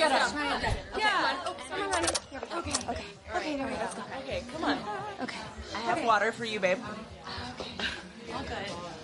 get up. Yeah. Okay, there we go. Let's go. Okay, come on. Okay. I have water for you, babe. All good.